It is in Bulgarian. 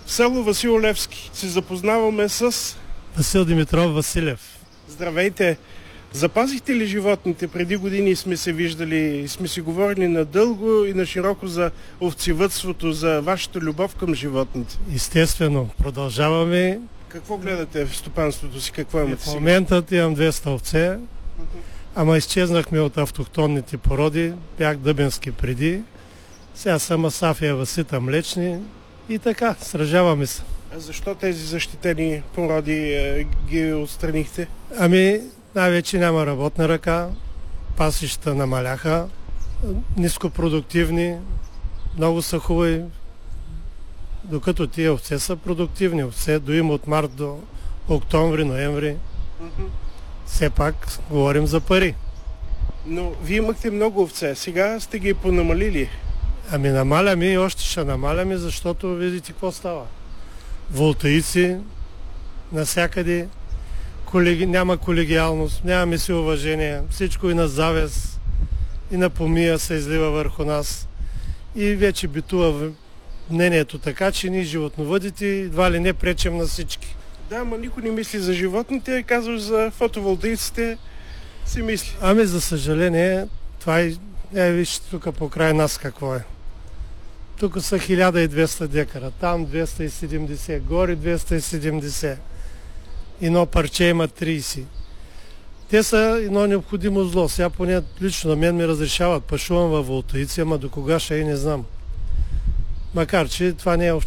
В село Васил Левски се запознаваме с Васил Димитров Василев. Здравейте! Запазихте ли животните? Преди години сме се виждали и сме си говорили надълго и на широко за овцевъдството, за вашата любов към животните. Естествено, продължаваме. Какво гледате в стопанството си? Какво имате В сега? момента имам 200 овце, ама изчезнахме от автохтонните породи. Бях дъбенски преди. Сега са Масафия, Васита, млечни и така, сражаваме се. А защо тези защитени породи ги отстранихте? Ами, най-вече няма работна ръка, пасища намаляха, нископродуктивни, много са хубави, докато тия овце са продуктивни. Овце доим от март до октомври, ноември. Все пак говорим за пари. Но вие имахте много овце, сега сте ги понамалили. Ами намаляме и още ще намаляме, защото видите какво става. Волтаици насякъде, няма колегиалност, нямаме си уважение, всичко и на завест, и на помия се излива върху нас. И вече битува мнението така, че ние животновъдите едва ли не пречем на всички. Да, ама никой не мисли за животните, казваш за фотоволтаиците, си мисли. Ами за съжаление, това е, вижте тук покрай нас какво е. Тук са 1200 декара, там 270, горе 270. Едно парче има 30. Те са едно необходимо зло. Сега поне лично на мен ми разрешават. Пашувам във волтаици, ама до кога ще и не знам. Макар че това не е